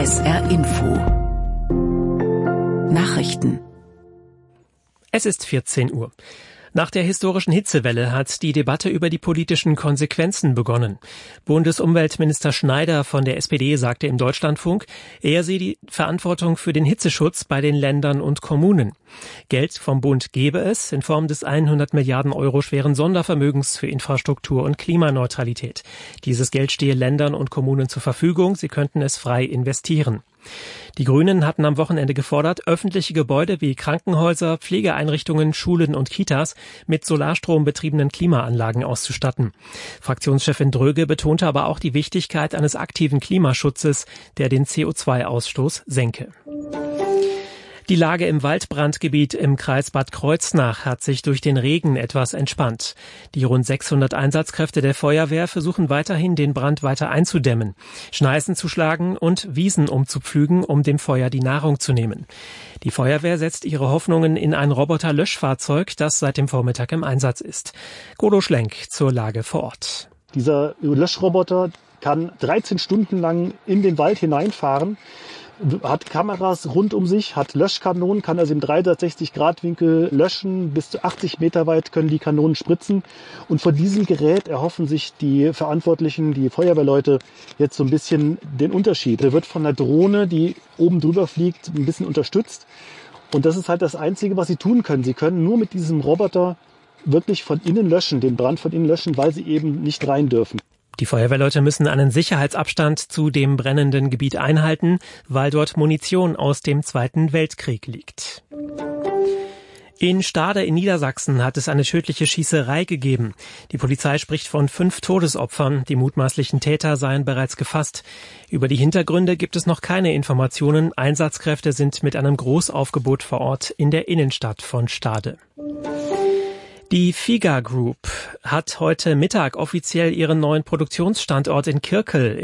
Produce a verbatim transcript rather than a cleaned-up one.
S R Info Nachrichten. Es ist vierzehn Uhr. Nach der historischen Hitzewelle hat die Debatte über die politischen Konsequenzen begonnen. Bundesumweltminister Schneider von der S P D sagte im Deutschlandfunk, er sehe die Verantwortung für den Hitzeschutz bei den Ländern und Kommunen. Geld vom Bund gebe es in Form des hundert Milliarden Euro schweren Sondervermögens für Infrastruktur und Klimaneutralität. Dieses Geld stehe Ländern und Kommunen zur Verfügung, sie könnten es frei investieren. Die Grünen hatten am Wochenende gefordert, öffentliche Gebäude wie Krankenhäuser, Pflegeeinrichtungen, Schulen und Kitas mit Solarstrom betriebenen Klimaanlagen auszustatten. Fraktionschefin Dröge betonte aber auch die Wichtigkeit eines aktiven Klimaschutzes, der den C O zwei Ausstoß senke. Die Lage im Waldbrandgebiet im Kreis Bad Kreuznach hat sich durch den Regen etwas entspannt. Die rund sechshundert Einsatzkräfte der Feuerwehr versuchen weiterhin, den Brand weiter einzudämmen, Schneisen zu schlagen und Wiesen umzupflügen, um dem Feuer die Nahrung zu nehmen. Die Feuerwehr setzt ihre Hoffnungen in ein Roboter-Löschfahrzeug, das seit dem Vormittag im Einsatz ist. Godo Schlenk zur Lage vor Ort. Dieser Löschroboter kann dreizehn Stunden lang in den Wald hineinfahren, hat Kameras rund um sich, hat Löschkanonen, kann also im dreihundertsechzig Grad Winkel löschen, bis zu achtzig Meter weit können die Kanonen spritzen. Und von diesem Gerät erhoffen sich die Verantwortlichen, die Feuerwehrleute, jetzt so ein bisschen den Unterschied. Der wird von einer Drohne, die oben drüber fliegt, ein bisschen unterstützt. Und das ist halt das Einzige, was sie tun können. Sie können nur mit diesem Roboter wirklich von innen löschen, den Brand von innen löschen, weil sie eben nicht rein dürfen. Die Feuerwehrleute müssen einen Sicherheitsabstand zu dem brennenden Gebiet einhalten, weil dort Munition aus dem Zweiten Weltkrieg liegt. In Stade in Niedersachsen hat es eine tödliche Schießerei gegeben. Die Polizei spricht von fünf Todesopfern. Die mutmaßlichen Täter seien bereits gefasst. Über die Hintergründe gibt es noch keine Informationen. Einsatzkräfte sind mit einem Großaufgebot vor Ort in der Innenstadt von Stade. Die Figa Group hat heute Mittag offiziell ihren neuen Produktionsstandort in Kirkel